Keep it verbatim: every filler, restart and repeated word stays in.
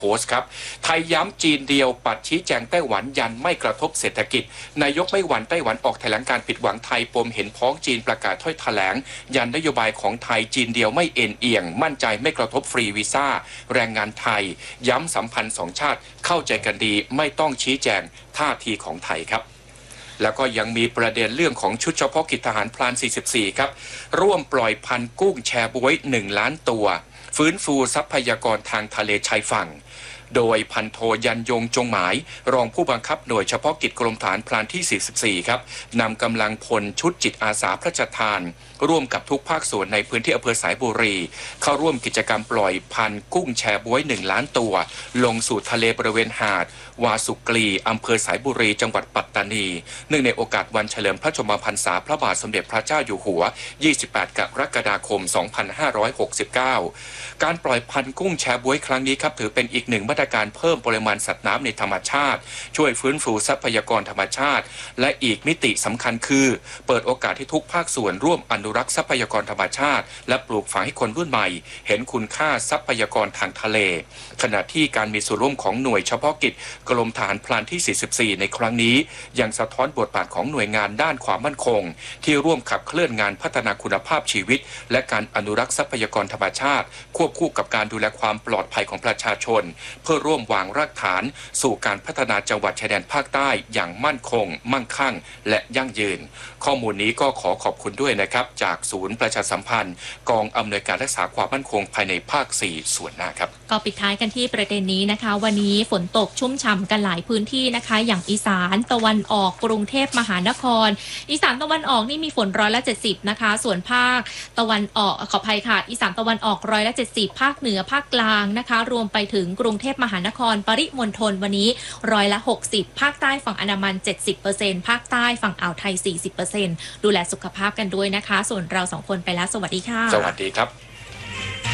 โพสต์ครับไทยย้ำจีนเดียวปัดชี้แจงไต้หวันยันไม่กระทบเศรษฐกิจนายกไม่หวั่นไต้หวันออกแถลงการผิดหวังไทยปมเห็นพ้องจีนประกาศถ้อยแถลงยันนโยบายของไทยจีนเดียวไม่เอ็นเอียงมั่นใจไม่กระทบฟรีวีซ่าแรงงานไทยย้ำสัมพันธ์สองชาติเข้าใจกันดีไม่ต้องชี้แจงท่าทีของไทยครับแล้วก็ยังมีประเด็นเรื่องของชุดเฉพาะกิจทหารพรานสี่สิบสี่ครับร่วมปล่อยพันธุ์กุ้งแชบ๊วยหนึ่งล้านตัวฟื้นฟูทรัพยากรทางทะเลชายฝั่งโดยพันโทยันยงจงหมายรองผู้บังคับหน่วยเฉพาะกิจกรมฐานพรานที่สี่สิบสี่ครับนำกำลังพลชุดจิตอาสาพระราชทานร่วมกับทุกภาคส่วนในพื้นที่อำเภอสายบุรีเข้าร่วมกิจกรรมปล่อยพันธุ์กุ้งแชบ๊วยหนึ่งล้านตัวลงสู่ทะเลบริเวณหาดวาสุกรีอำเภอสายบุรีจังหวัดปัตตานีเนื่องในโอกาสวันเฉลิมพระชนมพรรษาพระบาทสมเด็จพระเจ้าอยู่หัวยี่สิบแปดกรกฎาคมสองพันห้าร้อยหกสิบเก้าการปล่อยพันธุ์กุ้งแชบ๊วยครั้งนี้ครับถือเป็นอีกหนึ่งมาตรการเพิ่มปริมาณสัตว์น้ำในธรรมชาติช่วยฟื้นฟูทรัพยากรธรรมชาติและอีกมิติสำคัญคือเปิดโอกาสให้ทุกภาคส่วนร่วมอนุรักษ์ทรัพยากรธรรมชาติและปลูกฝังให้คนรุ่นใหม่เห็นคุณค่าทรัพยากรทางทะเลขณะที่การมีส่วนร่วมของหน่วยเฉพาะกิจกรมทหารพรานที่สี่สิบสี่ในครั้งนี้ยังสะท้อนบทบาทของหน่วยงานด้านความมั่นคงที่ร่วมขับเคลื่อนงานพัฒนาคุณภาพชีวิตและการอนุรักษ์ทรัพยากรธรรมชาติควบคู่กับการดูแลความปลอดภัยของประชาชนเพื่อร่วมวางรากฐานสู่การพัฒนาจังหวัดชายแดนภาคใต้อย่างมั่นคงมั่งคั่งและยั่งยืนข้อมูลนี้ก็ขอขอบคุณด้วยนะครับจากศูนย์ประชาสัมพันธ์กองอำนวยการรักษาความมั่นคงภายในภาคสี่ส่วนหน้าครับก็ปิดท้ายกันที่ประเด็นนี้นะคะวันนี้ฝนตกชุ่มฉ่ำกันหลายพื้นที่นะคะอย่างอีสานตะวันออกกรุงเทพมหานครอีสานตะวันออกนี่มีฝนร้อยละเจ็ดสิบนะคะส่วนภาคตะวันออกขออภัยค่ะอีสานตะวันออกร้อยละเจ็ดสิบภาคเหนือภาคกลางนะคะรวมไปถึงกรุงเทพมหานครปริมณฑลวันนี้ร้อยละหกสิบภาคใต้ฝั่งอันดามัน เจ็ดสิบเปอร์เซ็นต์ ภาคใต้ฝั่งอ่าวไทย สี่สิบเปอร์เซ็นต์ ดูแลสุขภาพกันด้วยนะคะส่วนเราสองคนไปแล้วสวัสดีค่ะสวัสดีครับ